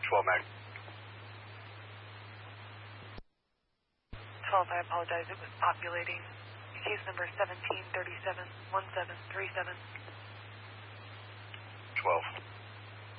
12 Mag. 12, I apologize. It was populating. Case number 1737-1737. 12.